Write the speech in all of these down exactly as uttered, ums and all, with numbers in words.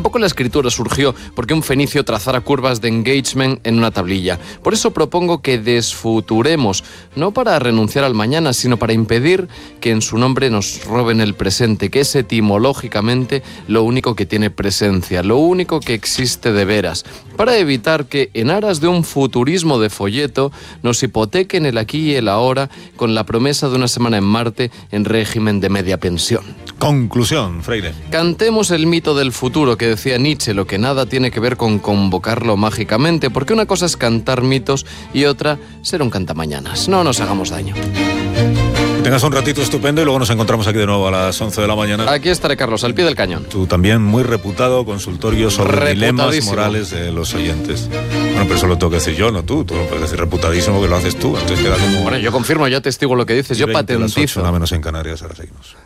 Tampoco la escritura surgió porque un fenicio trazara curvas de engagement en una tablilla. Por eso propongo que desfuturemos, no para renunciar al mañana, sino para impedir que en su nombre nos roben el presente, que es etimológicamente lo único que tiene presencia, lo único que existe de veras, para evitar que, en aras de un futurismo de folleto, nos hipotequen el aquí y el ahora con la promesa de una semana en Marte en régimen de media pensión. Conclusión, Freire. Cantemos el mito del futuro que decía Nietzsche, lo que nada tiene que ver con convocarlo mágicamente, porque una cosa es cantar mitos y otra ser un cantamañanas. No nos hagamos daño. Que tengas un ratito estupendo y luego nos encontramos aquí de nuevo a las once de la mañana. Aquí estaré, Carlos, al pie del cañón. Tú también muy reputado consultorio sobre dilemas morales de los oyentes. Bueno, pero eso lo tengo que decir yo, no tú. Tú no puedes decir reputadísimo que lo haces tú. Entonces queda como... Bueno, yo confirmo, yo testigo lo que dices, yo patentizo. Nada menos en Canarias, ahora seguimos.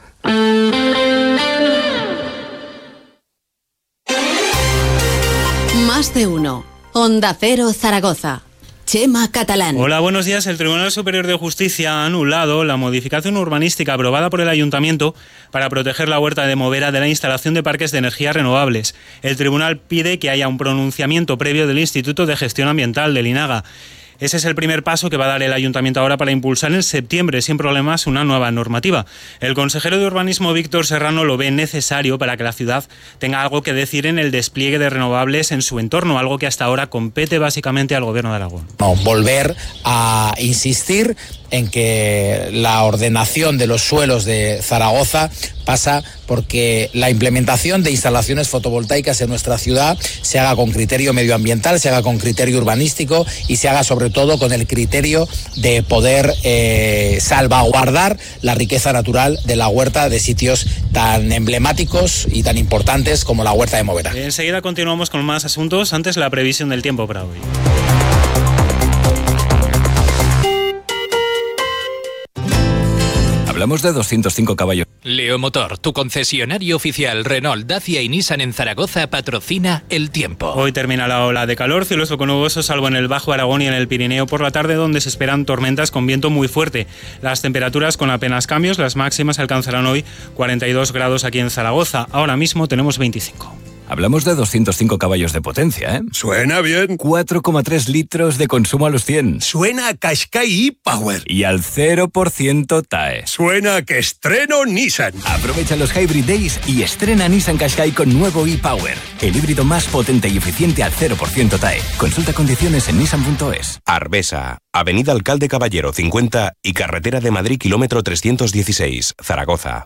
Más de uno. Onda Cero Zaragoza. Chema Catalán. Hola, buenos días. El Tribunal Superior de Justicia ha anulado la modificación urbanística aprobada por el Ayuntamiento para proteger la huerta de Movera de la instalación de parques de energías renovables. El tribunal pide que haya un pronunciamiento previo del Instituto de Gestión Ambiental del INAGA. Ese es el primer paso que va a dar el Ayuntamiento ahora para impulsar en septiembre, sin problemas, una nueva normativa. El consejero de Urbanismo, Víctor Serrano, lo ve necesario para que la ciudad tenga algo que decir en el despliegue de renovables en su entorno, algo que hasta ahora compete básicamente al Gobierno de Aragón. No, volver a insistir en que la ordenación de los suelos de Zaragoza pasa porque la implementación de instalaciones fotovoltaicas en nuestra ciudad se haga con criterio medioambiental, se haga con criterio urbanístico y se haga sobre todo con el criterio de poder eh, salvaguardar la riqueza natural de la huerta de sitios tan emblemáticos y tan importantes como la huerta de Movera. Enseguida continuamos con más asuntos, antes la previsión del tiempo para hoy. Hablamos de doscientos cinco caballos. Leomotor, tu concesionario oficial Renault, Dacia y Nissan en Zaragoza, patrocina el tiempo. Hoy termina la ola de calor, cielos poco nubosos, salvo en el Bajo Aragón y en el Pirineo por la tarde, donde se esperan tormentas con viento muy fuerte. Las temperaturas con apenas cambios, las máximas alcanzarán hoy cuarenta y dos grados aquí en Zaragoza. Ahora mismo tenemos veinticinco. Hablamos de doscientos cinco caballos de potencia, ¿eh? Suena bien. cuatro coma tres litros de consumo a los cien. Suena a Qashqai e-Power. Y al cero por ciento T A E. Suena a que estreno Nissan. Aprovecha los Hybrid Days y estrena Nissan Qashqai con nuevo e-Power. El híbrido más potente y eficiente al cero por ciento T A E. Consulta condiciones en nissan punto es. Arbesa, Avenida Alcalde Caballero cincuenta y Carretera de Madrid, kilómetro trescientos dieciséis, Zaragoza.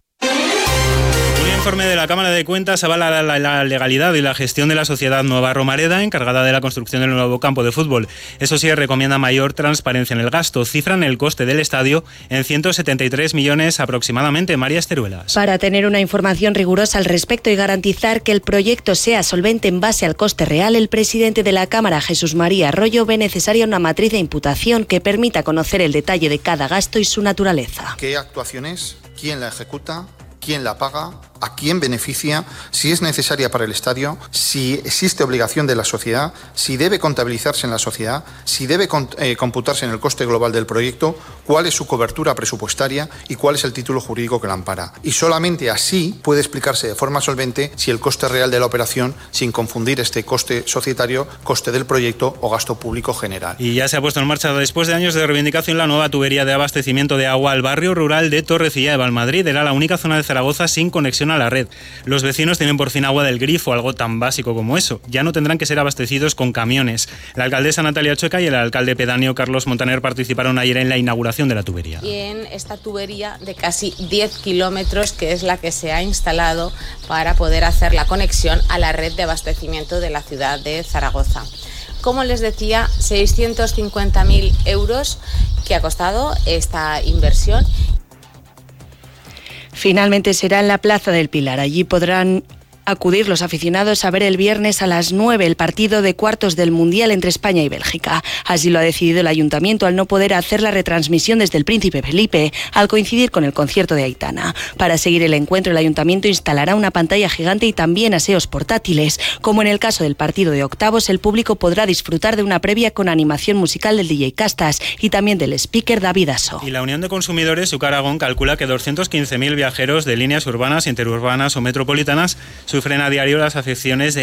Un informe de la Cámara de Cuentas avala la, la, la legalidad y la gestión de la sociedad Nueva Romareda, encargada de la construcción del nuevo campo de fútbol. Eso sí, recomienda mayor transparencia en el gasto. Cifran el coste del estadio en ciento setenta y tres millones aproximadamente. María Esteruelas. Para tener una información rigurosa al respecto y garantizar que el proyecto sea solvente en base al coste real, el presidente de la Cámara, Jesús María Arroyo, ve necesaria una matriz de imputación que permita conocer el detalle de cada gasto y su naturaleza. ¿Qué actuaciones? ¿Quién la ejecuta? ¿Quién la paga? ¿A quién beneficia? Si es necesaria para el estadio, si existe obligación de la sociedad, si debe contabilizarse en la sociedad, si debe eh, computarse en el coste global del proyecto, cuál es su cobertura presupuestaria y cuál es el título jurídico que la ampara. Y solamente así puede explicarse de forma solvente si el coste real de la operación, sin confundir este coste societario, coste del proyecto o gasto público general. Y ya se ha puesto en marcha, después de años de reivindicación, la nueva tubería de abastecimiento de agua al barrio rural de Torrecilla de Valmadrid. Era la única zona de Zaragoza sin conexión a la red. Los vecinos tienen por fin agua del grifo, algo tan básico como eso. Ya no tendrán que ser abastecidos con camiones. La alcaldesa Natalia Chueca y el alcalde pedáneo Carlos Montaner participaron ayer en la inauguración de la tubería. Y en esta tubería de casi diez kilómetros, que es la que se ha instalado para poder hacer la conexión a la red de abastecimiento de la ciudad de Zaragoza. Como les decía, seiscientos cincuenta mil euros que ha costado esta inversión. Finalmente será en la Plaza del Pilar. Allí podrán acudir los aficionados a ver el viernes a las nueve el partido de cuartos del Mundial entre España y Bélgica. Así lo ha decidido el Ayuntamiento al no poder hacer la retransmisión desde el Príncipe Felipe, al coincidir con el concierto de Aitana. Para seguir el encuentro, el Ayuntamiento instalará una pantalla gigante y también aseos portátiles. Como en el caso del partido de octavos, el público podrá disfrutar de una previa con animación musical del D J Castas y también del speaker David Aso. Y la Unión de Consumidores U C Aragón calcula que doscientos quince mil viajeros de líneas urbanas, interurbanas o metropolitanas sufren a diario las afecciones de